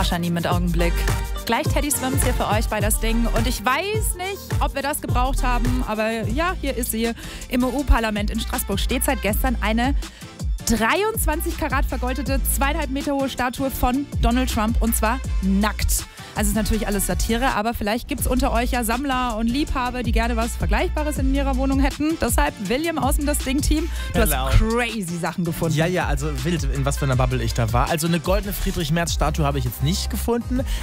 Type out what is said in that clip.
Pascha nie mit Augenblick. Gleich Teddy Swims hier für euch bei das Ding. Und ich weiß nicht, ob wir das gebraucht haben, aber ja, hier ist sie. Im EU-Parlament in Straßburg steht seit gestern eine 23 Karat vergoldete, 2,5 Meter hohe Statue von Donald Trump und zwar nackt. Also ist natürlich alles Satire, aber vielleicht gibt es unter euch ja Sammler und Liebhaber, die gerne was Vergleichbares in ihrer Wohnung hätten. Deshalb, William aus dem Das Ding-Team, du hast crazy Sachen gefunden. Ja, also wild, in was für einer Bubble ich da war. Also eine goldene Friedrich-Merz-Statue habe ich jetzt nicht gefunden,